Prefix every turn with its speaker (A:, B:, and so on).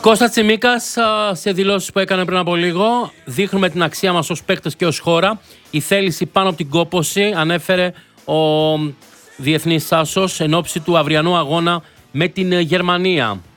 A: Κώστα Τσιμίκας, σε δηλώσεις που έκανε πριν από λίγο, δείχνουμε την αξία μας ως παίκτες και ως χώρα. Η θέληση πάνω από την κόπωση, ανέφερε ο διεθνής άσος εν ώψη του αυριανού αγώνα με την Γερμανία.